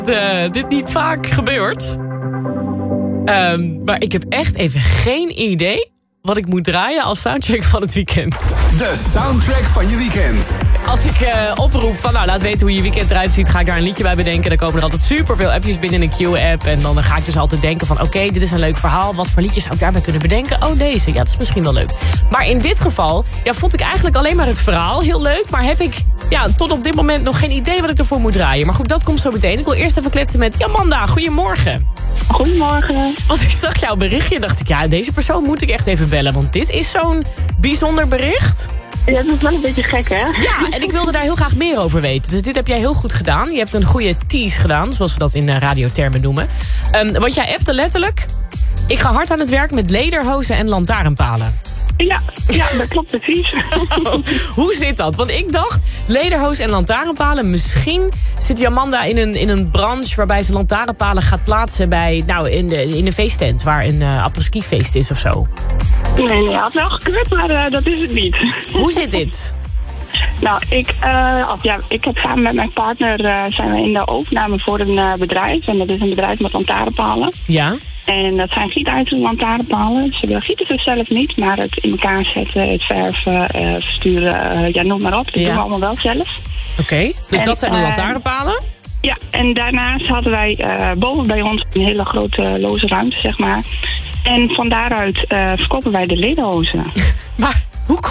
dit niet vaak gebeurt. Maar ik heb echt even geen idee wat ik moet draaien als soundtrack van het weekend. De soundtrack van je weekend. Als ik oproep van, nou, laat weten hoe je weekend eruit ziet, ga ik daar een liedje bij bedenken. Dan komen er altijd superveel appjes binnen in de Q-app. En dan ga ik dus altijd denken van, oké, dit is een leuk verhaal. Wat voor liedjes zou ik daarbij kunnen bedenken? Oh, deze. Ja, dat is misschien wel leuk. Maar in dit geval, vond ik eigenlijk alleen maar het verhaal heel leuk. Maar heb ik, tot op dit moment nog geen idee wat ik ervoor moet draaien. Maar goed, dat komt zo meteen. Ik wil eerst even kletsen met Jamanda. Goedemorgen. Goedemorgen. Want ik zag jouw berichtje en dacht ik, deze persoon moet ik echt even bellen. Want dit is zo'n bijzonder bericht. Ja, dat is wel een beetje gek, hè? Ja, en ik wilde daar heel graag meer over weten. Dus dit heb jij heel goed gedaan. Je hebt een goede tease gedaan, zoals we dat in radiotermen noemen. Want jij appte letterlijk, ik ga hard aan het werk met lederhozen en lantaarnpalen. Ja, dat klopt precies. Hoe zit dat? Want ik dacht, lederhoos en lantaarnpalen, misschien zit Jamanda in een branche waarbij ze lantaarnpalen gaat plaatsen bij, in de feesttent, waar een apres-ski feest is of zo. Nee, had wel gekund, maar dat is het niet. Hoe zit dit? Nou, ik heb samen met mijn partner zijn we in de overname voor een bedrijf. En dat is een bedrijf met lantaarnpalen. Ja. En dat zijn gietijzeren lantaarnpalen. Ze gieten ze zelf niet, maar het in elkaar zetten, het verven, versturen, noem maar op. Dat doen we allemaal wel zelf. Oké, dus dat zijn de lantaarnpalen? Ja, en daarnaast hadden wij boven bij ons een hele grote loze ruimte, zeg maar. En van daaruit verkopen wij de lederhozen. Maar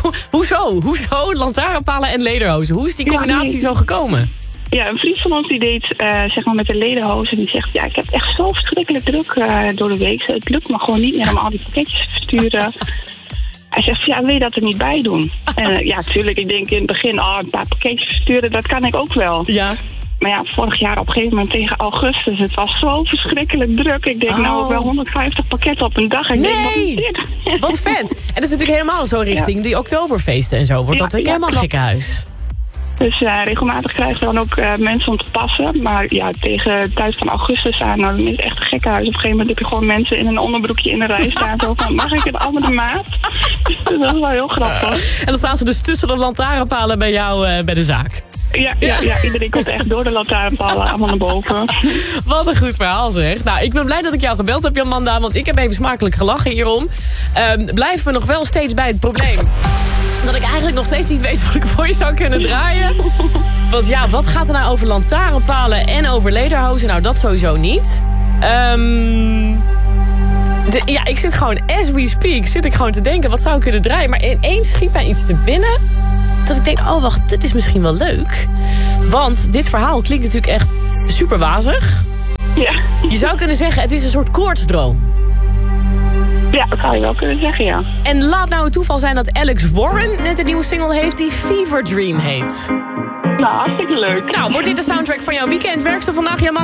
hoezo lantaarnpalen en lederhozen? Hoe is die combinatie zo gekomen? Ja, een vriend van ons die deed met de lederhozen. Die zegt, ik heb echt zo verschrikkelijk druk door de week. Het lukt me gewoon niet meer om al die pakketjes te versturen. Hij zegt, wil je dat er niet bij doen? En natuurlijk, ik denk in het begin, een paar pakketjes versturen, dat kan ik ook wel. Ja. Maar vorig jaar op een gegeven moment tegen augustus, het was zo verschrikkelijk druk. Ik denk, wel 150 pakketten op een dag. Ik denk, wat is dit? Wat vet. En dat is natuurlijk helemaal zo richting die oktoberfeesten en zo. Wordt dat helemaal gekkenhuis. Dus regelmatig krijgen we dan ook mensen om te passen. Maar tegen de tijd van augustus aan, dan is het echt een gekkenhuis. Op een gegeven moment heb je gewoon mensen in een onderbroekje in de rij staan. Zo van, mag ik het allemaal de maat? Dus dat is wel heel grappig. En dan staan ze dus tussen de lantaarnpalen bij jou bij de zaak. Ja, iedereen komt echt door de lantaarnpalen allemaal naar boven. Wat een goed verhaal zeg. Nou, ik ben blij dat ik jou gebeld heb, Jamanda, want ik heb even smakelijk gelachen hierom. Blijven we nog wel steeds bij het probleem dat ik eigenlijk nog steeds niet weet wat ik voor je zou kunnen draaien. Want wat gaat er nou over lantaarnpalen en over lederhozen? Nou, dat sowieso niet. Ik zit gewoon, as we speak, te denken, wat zou ik kunnen draaien? Maar ineens schiet mij iets te binnen dat ik denk, wacht, dit is misschien wel leuk. Want dit verhaal klinkt natuurlijk echt super wazig. Ja. Je zou kunnen zeggen, het is een soort koortsdroom. Ja, dat zou je wel kunnen zeggen, ja. En laat nou het toeval zijn dat Alex Warren net een nieuwe single heeft die Fever Dream heet. Nou, hartstikke leuk. Nou, wordt dit de soundtrack van jouw weekend? Werkst du vandaag, Jamanda?